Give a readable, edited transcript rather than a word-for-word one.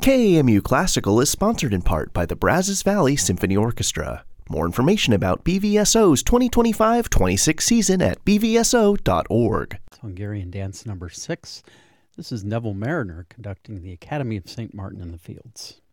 KAMU Classical is sponsored in part by the Brazos Valley Symphony Orchestra. More information about BVSO's 2025-26 season at bvso.org. Hungarian Dance Number 6. This is Neville Mariner conducting the Academy of St. Martin in the Fields.